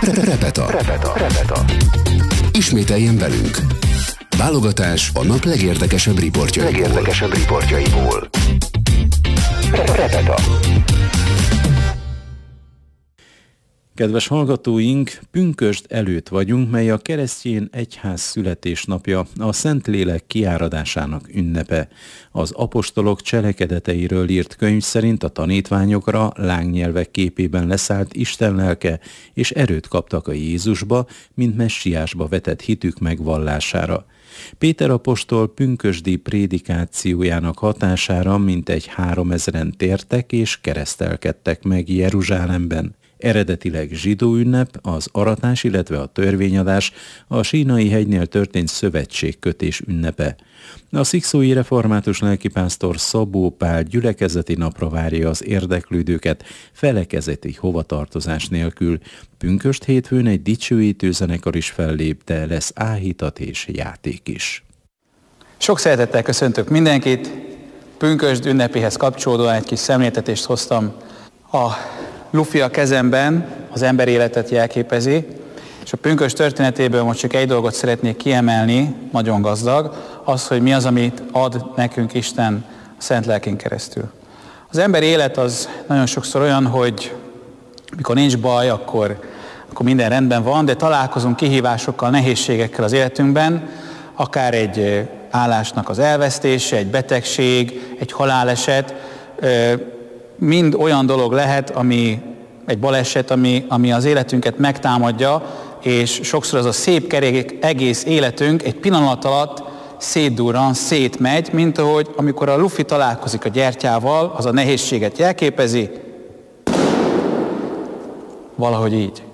Repeta. Ismételjen velünk. Válogatás a nap legérdekesebb riportjaiból. Repeta. Kedves hallgatóink, pünkösd előtt vagyunk, mely a keresztény egyház születésnapja, a Szentlélek kiáradásának ünnepe. Az apostolok cselekedeteiről írt könyv szerint a tanítványokra lángnyelvek képében leszállt Isten lelke, és erőt kaptak a Jézusba, mint messiásba vetett hitük megvallására. Péter apostol pünkösdi prédikációjának hatására mintegy 3000-en tértek és keresztelkedtek meg Jeruzsálemben. Eredetileg zsidó ünnep, az aratás, illetve a törvényadás a Sínai hegynél történt szövetségkötés ünnepe. A szikszói református lelkipásztor Szabó Pál gyülekezeti napra várja az érdeklődőket felekezeti hovatartozás nélkül. Pünkösd hétfőn egy dicsőítő zenekar is fellép, de lesz áhítat és játék is. Sok szeretettel köszöntök mindenkit. Pünkösd ünnepéhez kapcsolódóan egy kis szemléltetést hoztam. A lufi a kezemben az ember életet jelképezi, és a pünkösd történetéből most csak egy dolgot szeretnék kiemelni, nagyon gazdag, az, hogy mi az, amit ad nekünk Isten a Szent Lelkén keresztül. Az ember élet az nagyon sokszor olyan, hogy mikor nincs baj, akkor minden rendben van, de találkozunk kihívásokkal, nehézségekkel az életünkben, akár egy állásnak az elvesztése, egy betegség, egy haláleset, mind olyan dolog lehet, egy baleset, ami az életünket megtámadja, és sokszor az a szép kerék egész életünk egy pillanat alatt szétdurran, szétmegy, mint ahogy amikor a lufi találkozik a gyertyával, az a nehézséget jelképezi, valahogy így.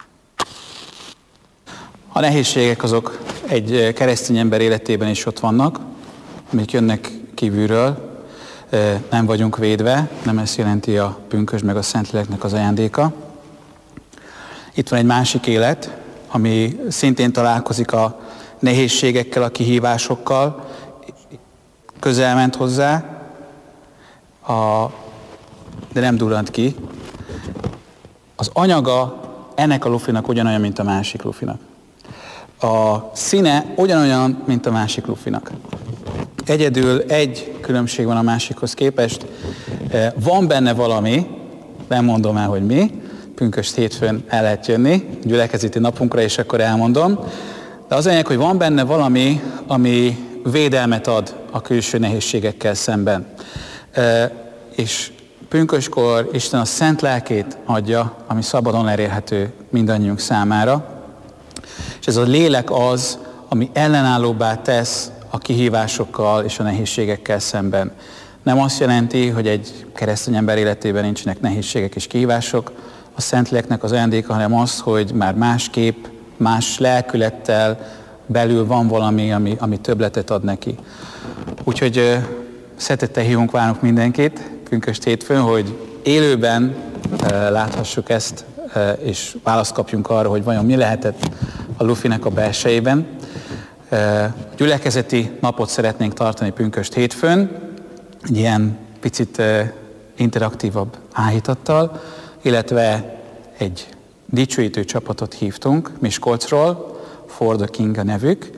A nehézségek azok egy keresztény ember életében is ott vannak, amik jönnek kívülről, nem vagyunk védve, nem ezt jelenti a pünkösd meg a Szentléleknek az ajándéka. Itt van egy másik élet, ami szintén találkozik a nehézségekkel, a kihívásokkal, közel ment hozzá, de nem durrant ki. Az anyaga ennek a lufinak ugyanolyan, mint a másik lufinak. A színe ugyanolyan, mint a másik lufinak. Egyedül egy különbség van a másikhoz képest. Van benne valami, nem mondom el, hogy mi, pünkösd hétfőn el lehet jönni, gyülekezeti napunkra, és akkor elmondom. De az lényeg, hogy van benne valami, ami védelmet ad a külső nehézségekkel szemben. És pünkösdkor Isten a Szent Lelkét adja, ami szabadon elérhető mindannyiunk számára. És ez a lélek az, ami ellenállóbbá tesz a kihívásokkal és a nehézségekkel szemben. Nem azt jelenti, hogy egy keresztény ember életében nincsenek nehézségek és kihívások, a Szentléleknek az ajándéka, hanem az, hogy már másképp, más lelkülettel belül van valami, ami többletet ad neki. Úgyhogy szeretettel hívunk, várunk mindenkit pünkösd hétfőn, hogy élőben láthassuk ezt, és választ kapjunk arra, hogy vajon mi lehetett a lufinek a belsejében. Gyülekezeti napot szeretnénk tartani pünkösd hétfőn, egy ilyen picit interaktívabb áhítattal, illetve egy dicsőítő csapatot hívtunk Miskolcról, For the King a nevük.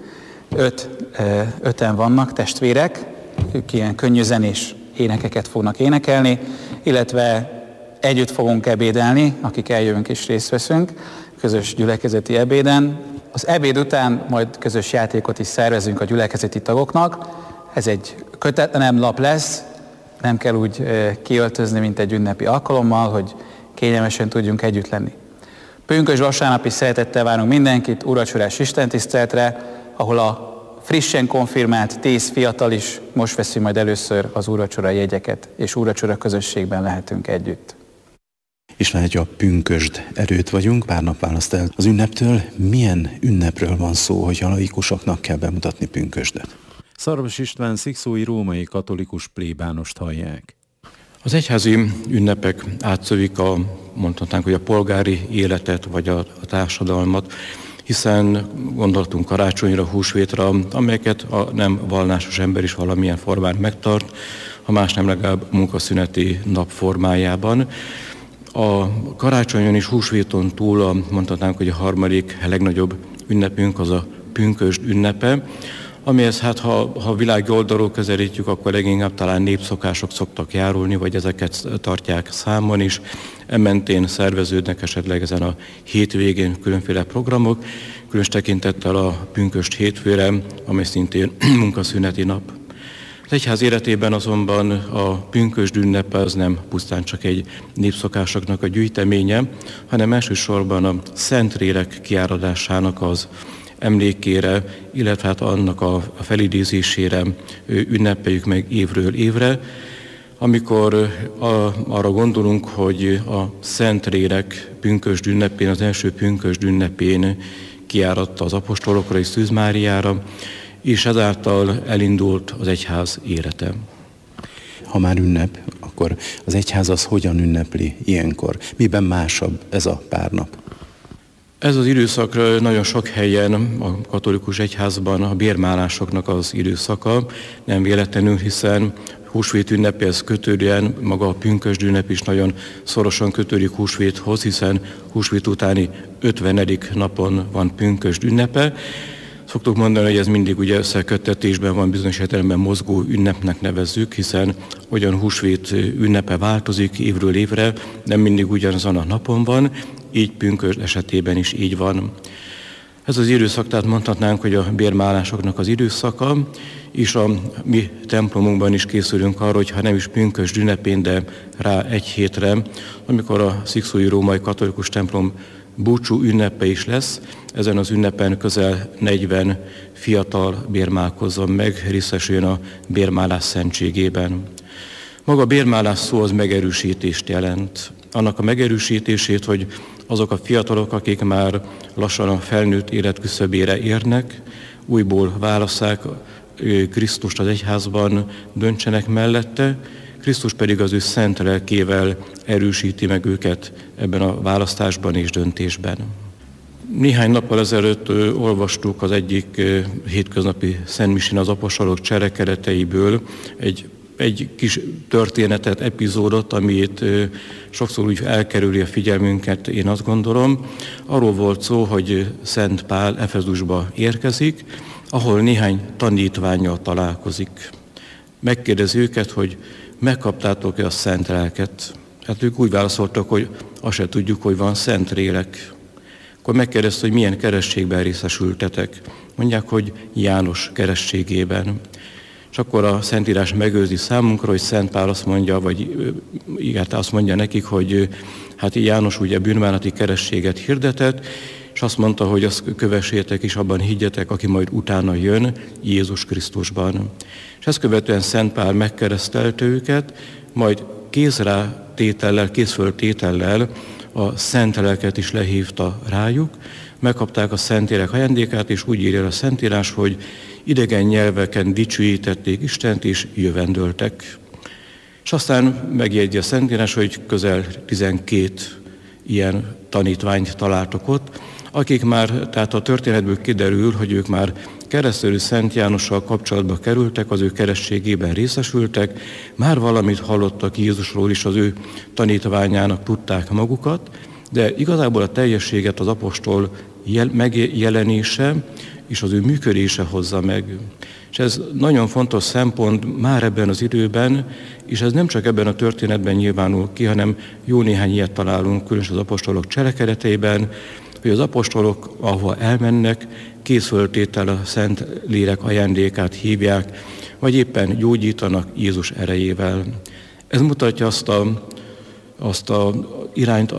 Öten vannak testvérek, ők ilyen könnyű zenés énekeket fognak énekelni, illetve együtt fogunk ebédelni, akik eljövünk és részt veszünk, közös gyülekezeti ebéden. Az ebéd után majd közös játékot is szervezünk a gyülekezeti tagoknak. Ez egy kötetlenebb nap lesz, nem kell úgy kiöltözni, mint egy ünnepi alkalommal, hogy kényelmesen tudjunk együtt lenni. Pünkösd vasárnapi szeretettel várunk mindenkit úrvacsorás istentiszteletre, ahol a frissen konfirmált 10 fiatal is most veszi majd először az úrvacsora jegyeket, és úrvacsora közösségben lehetünk együtt. István, hogy a pünkösd előtt vagyunk, pár nap választ el az ünneptől. Milyen ünnepről van szó, hogy a laikusoknak kell bemutatni pünkösdet? Szarvas István szikszói római katolikus plébánost hallják. Az egyházi ünnepek átszövik mondhatnánk, hogy a polgári életet, vagy a társadalmat, hiszen gondoltunk karácsonyra, húsvétra, amelyeket a nem vallásos ember is valamilyen formán megtart, ha más nem legalább munkaszüneti nap formájában. A karácsonyon és húsvéton túl mondhatnánk, hogy a harmadik legnagyobb ünnepünk az a pünkösd ünnepe, amihez hát ha világi oldalról közelítjük, akkor leginkább talán népszokások szoktak járulni, vagy ezeket tartják számon is. Ementén szerveződnek esetleg ezen a hétvégén különféle programok, különös tekintettel a pünkösd hétfőre, amely szintén munkaszüneti nap. Az egyház életében azonban a pünkösd ünnepe az nem pusztán csak egy népszokásoknak a gyűjteménye, hanem elsősorban a szentlélek kiáradásának az emlékére, illetve hát annak a felidézésére ünnepeljük meg évről évre, amikor arra gondolunk, hogy a Szentlélek pünkösd ünnepén, az első pünkösd ünnepén kiáradta az apostolokra és Szűz Máriára, és ezáltal elindult az egyház élete. Ha már ünnep, akkor az egyház az hogyan ünnepli ilyenkor? Miben másabb ez a pár nap? Ez az időszak nagyon sok helyen a katolikus egyházban a bérmálásoknak az időszaka, nem véletlenül, hiszen húsvét ünnepéhez kötődően maga a pünkösd ünnep is nagyon szorosan kötődik húsvéthoz, hiszen húsvét utáni 50. napon van pünkösd ünnepe. Szoktuk mondani, hogy ez mindig ugye összeköttetésben van, bizonyos értelemben mozgó ünnepnek nevezzük, hiszen olyan húsvét ünnepe változik évről évre, nem mindig ugyanazon a napon van, így pünkösd esetében is így van. Ez az időszak, tehát mondhatnánk, hogy a bérmálásoknak az időszaka, és a mi templomunkban is készülünk arra, hogy ha nem is pünkösd ünnepén, de rá egy hétre, amikor a szikszói római katolikus templom búcsú ünnepe is lesz, ezen az ünnepen közel 40 fiatal bérmálkozzon meg, részesüljön a bérmálás szentségében. Maga a bérmálás szó az megerősítést jelent. Annak a megerősítését, hogy azok a fiatalok, akik már lassan a felnőtt élet küszöbére érnek, újból válasszák Krisztust az egyházban, döntsenek mellette, Krisztus pedig az ő szent lelkével erősíti meg őket ebben a választásban és döntésben. Néhány nappal ezelőtt olvastuk az egyik hétköznapi szentmisén az apostolok cselekedeteiből egy kis történetet, epizódot, amit sokszor úgy elkerüli a figyelmünket, én azt gondolom. Arról volt szó, hogy Szent Pál Efezusba érkezik, ahol néhány tanítvánnyal találkozik. Megkérdezi őket, hogy megkaptátok-e a szent lelket? Hát ők úgy válaszoltak, hogy azt se tudjuk, hogy van szent lélek. Akkor megkérdezte, hogy milyen keresztségben részesültetek. Mondják, hogy János keresztségében. És akkor a Szentírás megőrzi számunkra, hogy Szent Pál azt mondja, vagy igen, azt mondja nekik, hogy hát János ugye bűnbánati keresztséget hirdetett, és azt mondta, hogy azt kövessétek és abban higgyetek, aki majd utána jön, Jézus Krisztusban. És ezt követően Szent Pál megkeresztelte őket, majd kézföltétellel a szent lelket is lehívta rájuk, megkapták a Szentlélek ajándékát, és úgy írja a Szentírás, hogy idegen nyelveken dicsőítették Istent, és jövendöltek. És aztán megjegyzi a Szentírás, hogy közel 12 ilyen tanítványt találtak ott, akik már, tehát a történetből kiderül, hogy ők már keresztelő Szent Jánossal kapcsolatba kerültek, az ő keresztségében részesültek, már valamit hallottak Jézusról is, az ő tanítványának tudták magukat, de igazából a teljességet az apostol megjelenése és az ő működése hozza meg. És ez nagyon fontos szempont már ebben az időben, és ez nem csak ebben a történetben nyilvánul ki, hanem jó néhány ilyet találunk, különösen az apostolok cselekedeteiben, hogy az apostolok, ahova elmennek, készföltéttel a Szent Lélek ajándékát hívják, vagy éppen gyógyítanak Jézus erejével. Ez mutatja azt a irányt,